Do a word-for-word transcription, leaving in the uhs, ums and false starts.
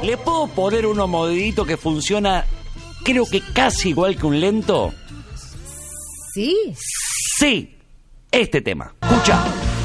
¿Le puedo poner uno modidito que funciona, creo que casi igual que un lento? ¿Sí? Sí, este tema. Escucha.